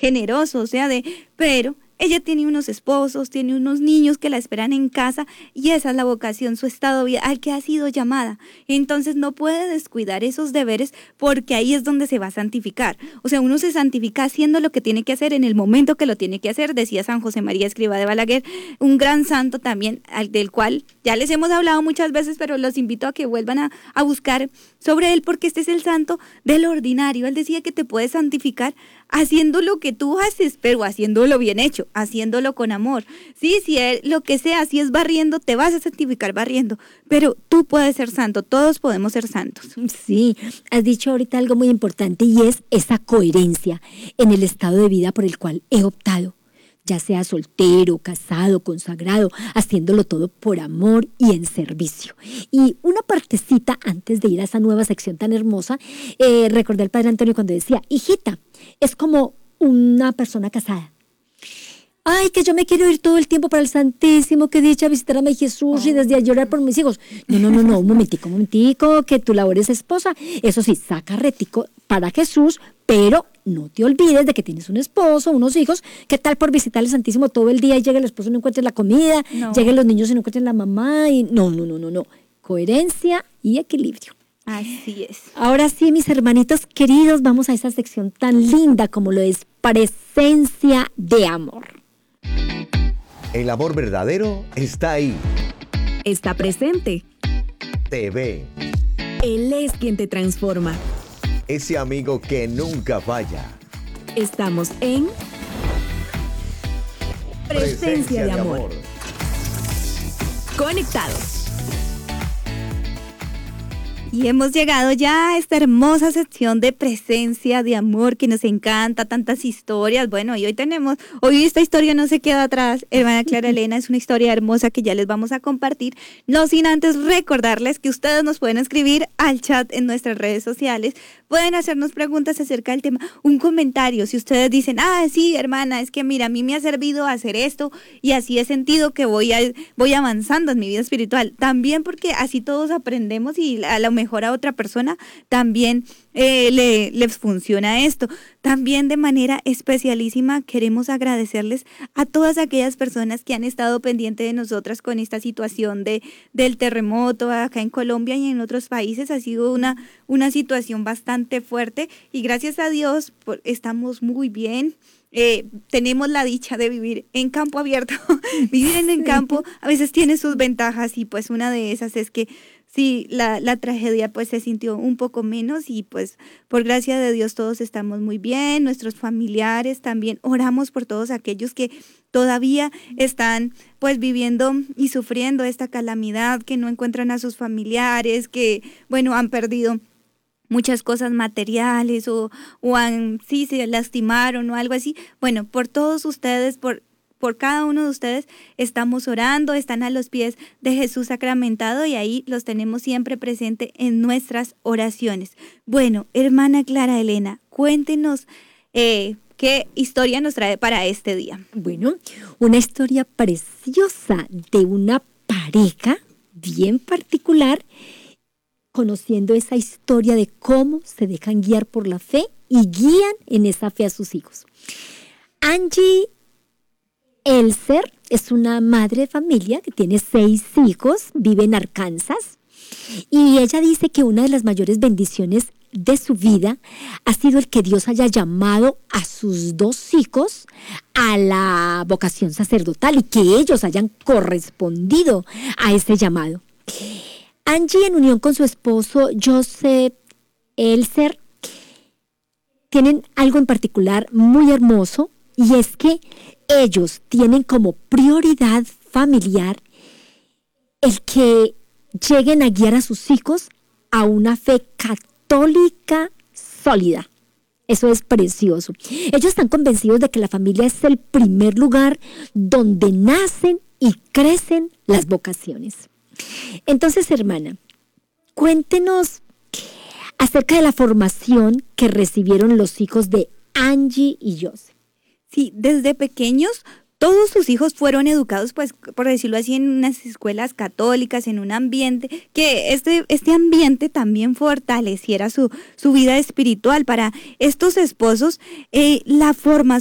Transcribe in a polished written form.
generoso, o sea, pero ella tiene unos esposos, tiene unos niños que la esperan en casa y esa es la vocación, su estado de vida al que ha sido llamada. Entonces no puede descuidar esos deberes porque ahí es donde se va a santificar. O sea, uno se santifica haciendo lo que tiene que hacer en el momento que lo tiene que hacer, decía San José María Escrivá de Balaguer, un gran santo también, del cual ya les hemos hablado muchas veces, pero los invito a que vuelvan a buscar sobre él porque este es el santo del ordinario. Él decía que te puedes santificar haciendo lo que tú haces, pero haciéndolo bien hecho, haciéndolo con amor. Sí, si lo que sea, si es barriendo, te vas a santificar barriendo, pero tú puedes ser santo, todos podemos ser santos. Sí, has dicho ahorita algo muy importante y es esa coherencia en el estado de vida por el cual he optado, ya sea soltero, casado, consagrado, haciéndolo todo por amor y en servicio. Y una partecita antes de ir a esa nueva sección tan hermosa, recordé al Padre Antonio cuando decía, hijita, es como una persona casada. Ay, que yo me quiero ir todo el tiempo para el Santísimo, que dicha visitar a mi Jesús y desde allí orar por mis hijos. No, un momentico, que tu labor es esposa. Eso sí, saca retico para Jesús, pero no te olvides de que tienes un esposo, unos hijos. ¿Qué tal por visitar al Santísimo todo el día y llegue el esposo y no encuentre la comida? No. Lleguen los niños y no encuentren la mamá. Y no. Coherencia y equilibrio. Así es. Ahora sí, mis hermanitos queridos, vamos a esa sección tan linda como lo es presencia de amor. El amor verdadero está ahí. Está presente. Te ve. Él es quien te transforma. Ese amigo que nunca falla. Estamos en Presencia de amor. Conectados. Y hemos llegado ya a esta hermosa sección de presencia de amor que nos encanta, tantas historias. Bueno, y hoy esta historia no se queda atrás. Hermana Clara Elena, es una historia hermosa que ya les vamos a compartir. No sin antes recordarles que ustedes nos pueden escribir al chat en nuestras redes sociales. Pueden hacernos preguntas acerca del tema, un comentario. Si ustedes dicen, sí, hermana, es que mira, a mí me ha servido hacer esto y así he sentido que voy avanzando en mi vida espiritual. También porque así todos aprendemos y a lo mejor a otra persona también les funciona esto. También de manera especialísima queremos agradecerles a todas aquellas personas que han estado pendientes de nosotras con esta situación del terremoto acá en Colombia y en otros países. Ha sido una situación bastante fuerte y gracias a Dios estamos muy bien. Tenemos la dicha de vivir en campo abierto. Vivir en el campo a veces tiene sus ventajas y pues una de esas es que sí, la tragedia pues se sintió un poco menos y pues por gracia de Dios todos estamos muy bien, nuestros familiares también. Oramos por todos aquellos que todavía están pues viviendo y sufriendo esta calamidad, que no encuentran a sus familiares, que bueno, han perdido muchas cosas materiales o se lastimaron o algo así. Bueno, por todos ustedes, por cada uno de ustedes estamos orando, están a los pies de Jesús sacramentado y ahí los tenemos siempre presente en nuestras oraciones. Bueno, hermana Clara Elena, cuéntenos qué historia nos trae para este día. Bueno, una historia preciosa de una pareja bien particular, conociendo esa historia de cómo se dejan guiar por la fe y guían en esa fe a sus hijos. Angie Elser es una madre de familia que tiene 6 hijos, vive en Arkansas y ella dice que una de las mayores bendiciones de su vida ha sido el que Dios haya llamado a sus 2 hijos a la vocación sacerdotal y que ellos hayan correspondido a ese llamado. Angie, en unión con su esposo Joseph Elser, tienen algo en particular muy hermoso y es que ellos tienen como prioridad familiar el que lleguen a guiar a sus hijos a una fe católica sólida. Eso es precioso. Ellos están convencidos de que la familia es el primer lugar donde nacen y crecen las vocaciones. Entonces, hermana, cuéntenos acerca de la formación que recibieron los hijos de Angie y Joseph. Sí, desde pequeños todos sus hijos fueron educados, pues, por decirlo así, en unas escuelas católicas, en un ambiente, que este ambiente también fortaleciera su vida espiritual. Para estos esposos, la formación